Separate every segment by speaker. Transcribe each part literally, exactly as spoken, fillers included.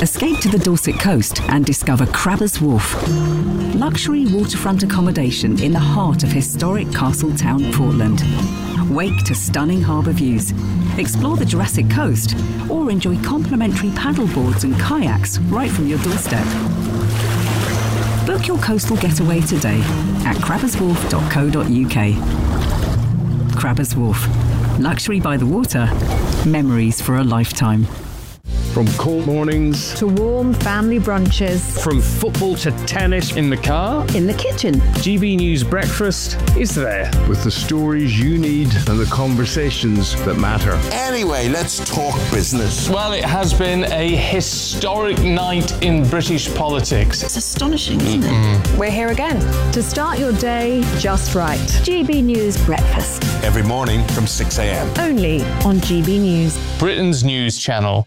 Speaker 1: Escape to the Dorset coast and discover Crabbers Wharf. Luxury waterfront accommodation in the heart of historic Castletown, Portland. Wake to stunning harbour views. Explore the Jurassic Coast or enjoy complimentary paddleboards and kayaks right from your doorstep. Book your coastal getaway today at crabbers wharf dot co dot uk. Crabbers Wharf. Luxury by the water. Memories for a lifetime.
Speaker 2: From cold mornings
Speaker 3: to warm family brunches,
Speaker 2: from football to tennis in the car,
Speaker 3: in the kitchen,
Speaker 2: G B News Breakfast is there with the stories you need and the conversations that matter.
Speaker 4: Anyway, let's talk business.
Speaker 5: Well, it has been a historic night in British politics.
Speaker 6: It's astonishing, isn't it?
Speaker 3: We're here again to start your day just right. G B News Breakfast.
Speaker 4: Every morning from six a.m.
Speaker 3: Only on G B News.
Speaker 5: Britain's news channel.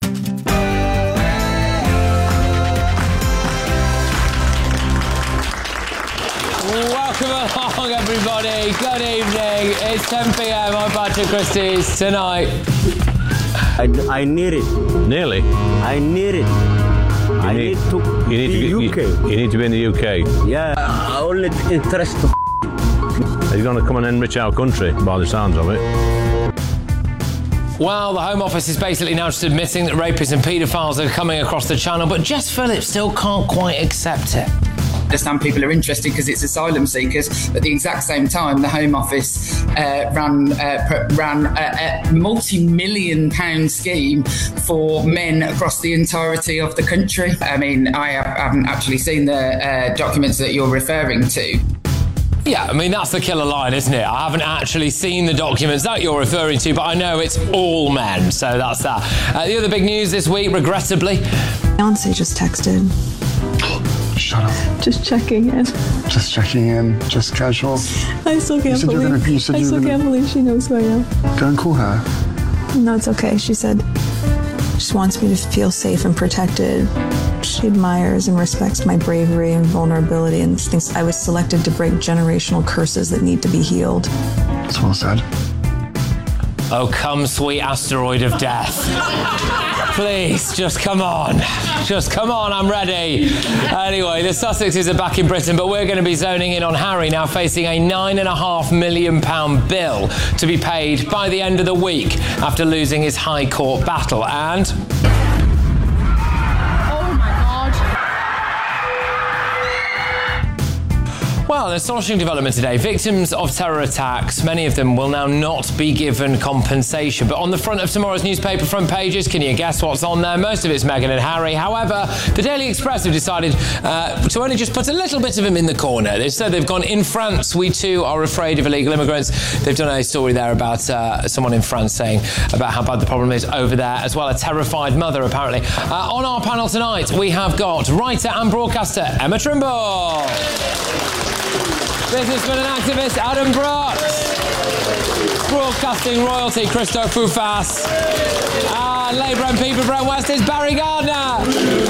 Speaker 5: Welcome along, everybody. Good evening. It's ten p.m. I'm Patrick Christie's. Tonight.
Speaker 7: I, I need it.
Speaker 8: Nearly?
Speaker 7: I need it.
Speaker 8: You
Speaker 7: I
Speaker 8: need,
Speaker 7: need to
Speaker 8: you need
Speaker 7: the
Speaker 8: to
Speaker 7: U K.
Speaker 8: You, you need to be in the U K.
Speaker 7: Yeah, I only interest to
Speaker 8: Are you going to come and enrich our country, by the sounds of it?
Speaker 5: Well, the Home Office is basically now just admitting that rapists and paedophiles are coming across the channel, but Jess Phillips still can't quite accept it.
Speaker 9: I understand people are interested because it's asylum seekers. At the exact same time, the Home Office uh, ran uh, ran a, a multi-million pound scheme for men across the entirety of the country. I mean, I haven't actually seen the uh, documents that you're referring to.
Speaker 5: Yeah, I mean, that's the killer line, isn't it? I haven't actually seen the documents that you're referring to, but I know it's all men, so that's that. Uh, the other big news this week, regrettably...
Speaker 6: Beyonce just texted.
Speaker 10: Shut up.
Speaker 6: Just checking in.
Speaker 10: Just checking in. Just casual.
Speaker 6: I still can't
Speaker 10: you
Speaker 6: believe...
Speaker 10: Gonna, you said
Speaker 6: I
Speaker 10: you
Speaker 6: still
Speaker 10: gonna,
Speaker 6: can't believe she knows who I am.
Speaker 10: Go and call her.
Speaker 6: No, it's okay. She said she just wants me to feel safe and protected. She admires and respects my bravery and vulnerability and thinks I was selected to break generational curses that need to be healed.
Speaker 10: That's well said.
Speaker 5: Oh, come, sweet asteroid of death. Please, just come on. Just come on, I'm ready. Anyway, the Sussexes are back in Britain, but we're going to be zoning in on Harry, now facing a nine and a half million pound bill to be paid by the end of the week after losing his High Court battle. And... Well, an astonishing development today. Victims of terror attacks, many of them will now not be given compensation. But on the front of tomorrow's newspaper front pages, can you guess what's on there? Most of it's Meghan and Harry. However, the Daily Express have decided uh, to only just put a little bit of him in the corner. They've said they've gone, in France, we too are afraid of illegal immigrants. They've done a story there about uh, someone in France saying about how bad the problem is over there, as well. A terrified mother, apparently. Uh, on our panel tonight, we have got writer and broadcaster Emma Trimble. Businessman and activist Adam Brooks. Broadcasting royalty Christophe Foufas. And Labour M P for Brent West is Barry Gardner.